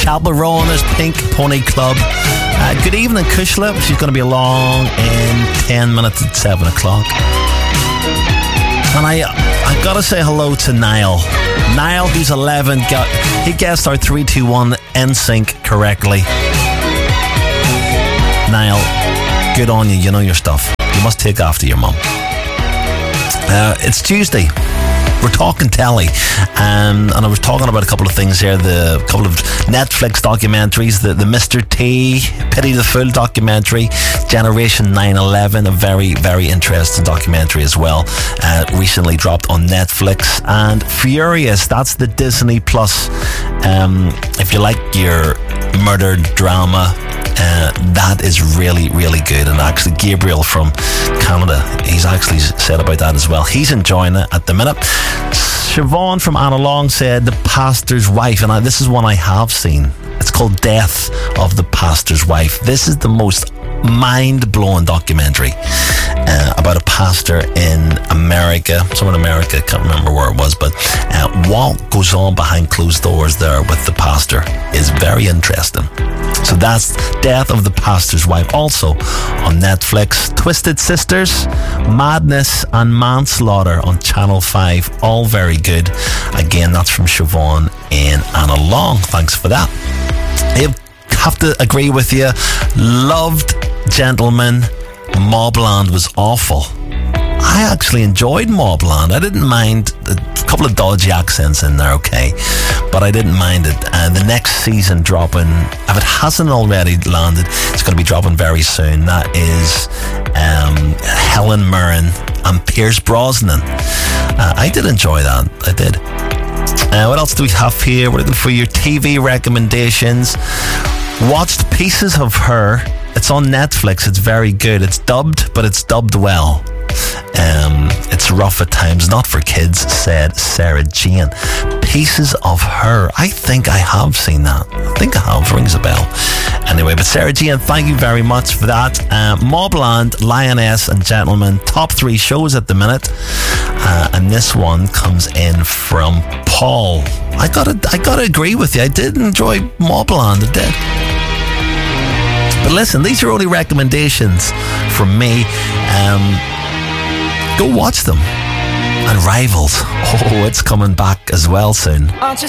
Chapel Row, and there's Pink Pony Club. Good evening, Kushla. She's going to be along in 10 minutes at 7 o'clock. And I got to say hello to Niall. Niall, who's 11, he guessed our 3-2-1 NSYNC correctly. Niall, good on you. You know your stuff. You must take after your mum. It's Tuesday. We're talking telly, and I was talking about a couple of things here. The couple of Netflix documentaries, the Mr. T, Pity the Fool documentary, Generation 9/11, a very, very interesting documentary as well. Recently dropped on Netflix. And Furious, that's the Disney Plus. If you like your murder drama, that is really, really good. And actually, Gabriel from Canada, he's actually said about that as well. He's enjoying it at the minute. Siobhan from Anna Long said The Pastor's Wife, and this is one I have seen. It's called Death of the Pastor's Wife. This is the most mind-blowing documentary about a pastor in America, somewhere in America, can't remember where it was, but what goes on behind closed doors there with the pastor is very interesting. So that's Death of the Pastor's Wife. Also on Netflix, Twisted Sisters, Madness and Manslaughter on Channel 5, all very good. Again, that's from Siobhan and Anna Long. Thanks for that. I have to agree with you. Loved Gentlemen. Mobland was awful. I actually enjoyed Mobland. I didn't mind a couple of dodgy accents in there, okay, but I didn't mind it. And the next season dropping, if it hasn't already landed, it's going to be dropping very soon. That is Helen Mirren and Pierce Brosnan. I did enjoy that. I did. What else do we have here? We're looking for your TV recommendations. Watched Pieces of Her. It's on Netflix. It's very good. It's dubbed, but it's dubbed well. It's rough at times, not for kids, said Sarah Jane. Pieces of Her. I think I have seen that. I think I have. Rings a bell. Anyway, but Sarah Jane, thank you very much for that. Mobland, Lioness and Gentlemen, top 3 shows at the minute. And this one comes in from Paul. I gotta agree with you. I did enjoy Mobland. I did. But listen, these are only recommendations from me. Go watch them. And Rivals. Oh, it's coming back as well soon.